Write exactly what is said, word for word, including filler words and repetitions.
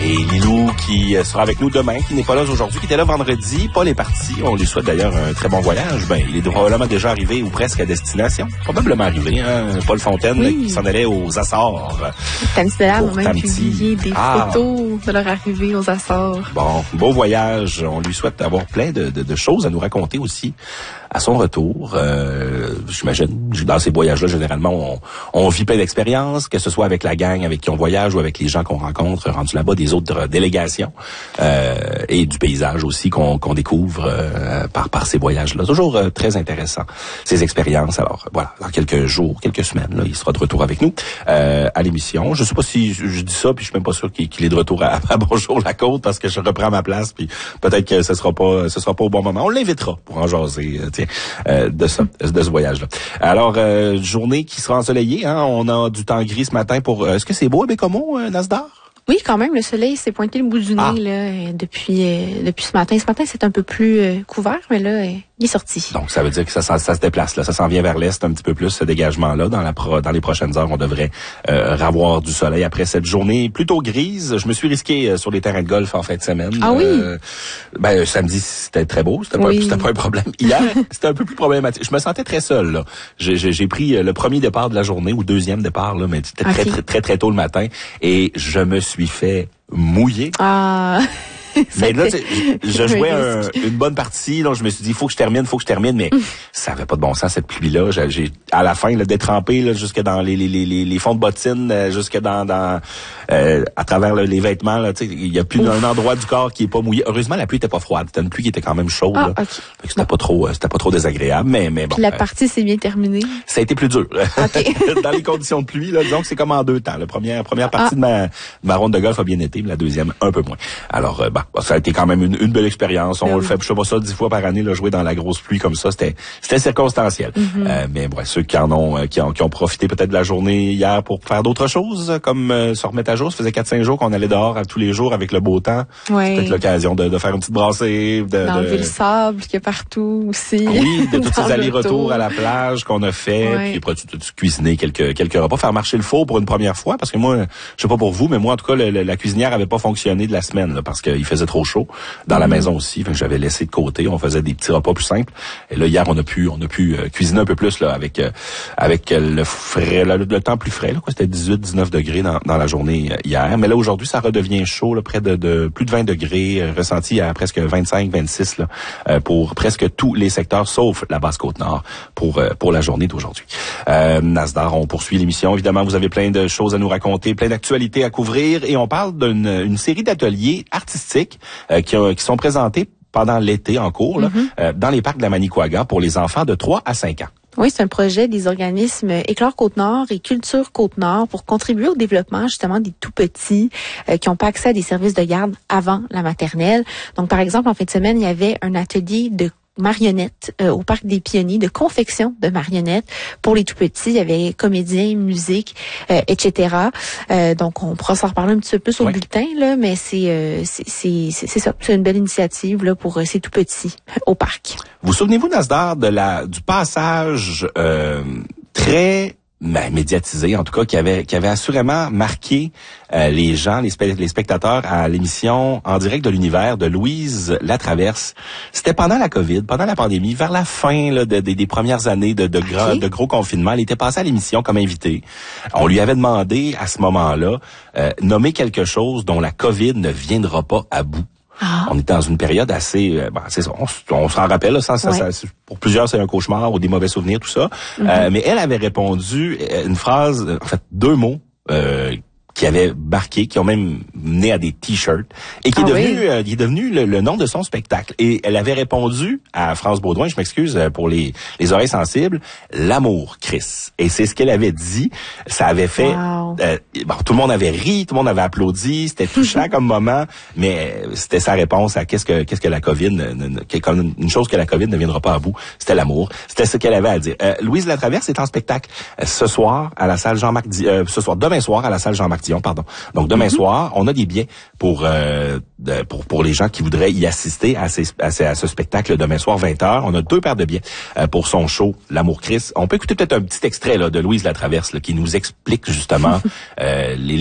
Et Lilou qui sera avec nous demain, qui n'est pas là aujourd'hui, qui était là vendredi. Paul est parti. On lui souhaite d'ailleurs un très bon voyage. Ben, il est probablement déjà arrivé ou presque à destination. Probablement arrivé, hein. Paul Fontaine oui. qui s'en allait aux Açores. Tamti a même publié des ah. photos de leur arrivée aux Açores. Bon, beau voyage. On lui souhaite d'avoir plein de, de, de choses à nous raconter aussi à son retour. Euh, j'imagine, dans ces voyages-là, généralement, on, on vit plein d'expériences, que ce soit avec la gang avec qui on voyage ou avec les gens qu'on rencontre rendus là-bas, des autres délégations euh, et du paysage aussi qu'on, qu'on découvre euh, par, par ces voyages-là. Toujours euh, très intéressant, ces expériences. Alors, voilà, dans quelques jours, quelques semaines, là, il sera de retour avec nous euh, à l'émission. Je sais pas si je, je dis ça, puis je suis même pas sûr qu'il, qu'il est de retour à, à Bonjour la Côte, parce que je reprends ma place, puis peut-être que ce sera pas ce sera pas au bon moment. On l'invitera pour en jaser, euh, tiens, euh, de ça, de ce voyage-là. Alors, euh, journée qui sera ensoleillée, hein, on a du temps gris ce matin pour... Euh, est-ce que c'est beau à Bécomo, euh, Nasdaq? Oui, quand même, le soleil s'est pointé le bout du nez ah. là, depuis euh, depuis ce matin. Ce matin, c'est un peu plus euh, couvert, mais là, euh, il est sorti. Donc, ça veut dire que ça, ça, ça se déplace, là, ça s'en vient vers l'est un petit peu plus, ce dégagement-là. Dans la pro, dans les prochaines heures, on devrait euh, avoir du soleil après cette journée plutôt grise. Je me suis risqué euh, sur les terrains de golf en fin de semaine. Ah oui? Euh, ben, samedi, c'était très beau, c'était, oui. pas, c'était pas un problème. Hier, c'était un peu plus problématique. Je me sentais très seul, là. J'ai, j'ai, j'ai pris le premier départ de la journée, ou deuxième départ, là, mais c'était okay. très, très, très, très tôt le matin, et je me suis fait mouiller. Ah... Mais là, je jouais un, une bonne partie, donc je me suis dit, il faut que je termine, il faut que je termine, mais ça avait pas de bon sens, cette pluie-là. J'ai, j'ai à la fin, là, détrempé, là, jusque dans les, les, les, les fonds de bottines, jusque dans, dans, euh, à travers là, les vêtements, là, tu sais, il y a plus Ouf. d'un endroit du corps qui est pas mouillé. Heureusement, la pluie était pas froide. C'était une pluie qui était quand même chaude, ah, là. Okay. Fait que c'était pas trop, c'était pas trop désagréable, mais, mais bon. Puis la partie euh, s'est bien terminée. Ça a été plus dur. Okay. Dans les conditions de pluie, là, disons que c'est comme en deux temps. La première, première partie ah. de ma, de ma ronde de golf a bien été, mais la deuxième, un peu moins. Alors, euh, bah, ça a été quand même Une, une belle expérience. On oui. le fait, je sais pas ça, dix fois par année, là, jouer dans la grosse pluie comme ça, c'était, c'était circonstanciel. Mm-hmm. Euh, mais bon, ceux qui en ont, euh, qui ont, qui ont profité peut-être de la journée hier pour faire d'autres choses, comme euh, se remettre à jour. Ça faisait quatre cinq jours qu'on allait dehors à tous les jours avec le beau temps. Oui. C'était peut-être l'occasion de, de faire une petite brassée, de, d'enlever de... le sable qu'il y a partout aussi. Oui, de tous ces allers-retours à la plage qu'on a fait, oui. puis après tu, tu cuisiner quelques quelques repas, faire marcher le four pour une première fois, parce que moi, je sais pas pour vous, mais moi en tout cas, le, le, la cuisinière avait pas fonctionné de la semaine, là, parce qu'il faisait trop chaud dans mm-hmm. la maison aussi. Fait que j'avais laissé de côté, on faisait des petits repas plus simples. Et là hier on a pu on a pu euh, cuisiner un peu plus là avec euh, avec le frais le, le temps plus frais là, quoi, c'était dix-huit dix-neuf degrés dans, dans la journée euh, hier, mais là aujourd'hui ça redevient chaud là, près de, de plus de vingt degrés, euh, ressenti à presque vingt-cinq vingt-six là euh, pour presque tous les secteurs sauf la Basse-Côte-Nord pour euh, pour la journée d'aujourd'hui. Euh, Nasdaq, on poursuit l'émission, évidemment vous avez plein de choses à nous raconter, plein d'actualités à couvrir et on parle d'une une série d'ateliers artistiques euh, qui, euh, qui sont présentés pendant l'été en cours, là, mm-hmm. euh, dans les parcs de la Manicouagan pour les enfants de trois à cinq ans. Oui, c'est un projet des organismes Éclore Côte-Nord et Culture Côte-Nord pour contribuer au développement justement des tout-petits euh, qui n'ont pas accès à des services de garde avant la maternelle. Donc, par exemple, en fin de semaine, il y avait un atelier de marionnettes euh, au Parc des Pionniers, de confection de marionnettes pour les tout-petits. Il y avait comédiens, musique, euh, et cetera. Euh, donc, on pourra s'en reparler un petit peu plus au oui. bulletin, là, mais c'est, euh, c'est, c'est, c'est, c'est ça. C'est une belle initiative là, pour euh, ces tout-petits au parc. Vous souvenez-vous, Nasdaq, de la, du passage euh, très... Ben, médiatisé, en tout cas, qui avait qui avait assurément marqué euh, les gens, les, spe- les spectateurs à l'émission En direct de l'univers de Louise Latraverse. C'était pendant la COVID, pendant la pandémie, vers la fin là, de, de, des premières années de, de, okay. gros, de gros confinement. Elle était passée à l'émission comme invitée. On lui avait demandé à ce moment-là, euh, nommer quelque chose dont la COVID ne viendra pas à bout. Ah. On est dans une période assez, euh, ben, c'est ça, on, on s'en rappelle, là, ça, ça, ouais. ça, pour plusieurs c'est un cauchemar ou des mauvais souvenirs, tout ça. Mm-hmm. Euh, mais elle avait répondu une phrase, en fait deux mots, euh, qui avaient marqué, qui ont même mené à des t-shirts, et qui ah est devenu, oui. euh, qui est devenu le, le nom de son spectacle. Et elle avait répondu à France Baudouin, je m'excuse pour les, les oreilles sensibles, l'amour, Chris. Et c'est ce qu'elle avait dit. Ça avait fait, wow. euh, bon, tout le monde avait ri, tout le monde avait applaudi, c'était touchant comme moment, mais c'était sa réponse à qu'est-ce que, qu'est-ce que la COVID, ne, ne, ne, une chose que la COVID ne viendra pas à bout, c'était l'amour. C'était ce qu'elle avait à dire. Euh, Louise Latraverse est en spectacle euh, ce soir à la salle Jean-Marc, Di- euh, ce soir, demain soir à la salle Jean-Marc Dion, pardon. Donc demain mm-hmm. soir, on a des billets pour euh, de, pour pour les gens qui voudraient y assister à, ces, à, ces, à ce spectacle demain soir vingt heures. On a deux paires de billets euh, pour son show L'amour Christ. On peut écouter peut-être un petit extrait là de Louise Latraverse là, qui nous explique justement euh, les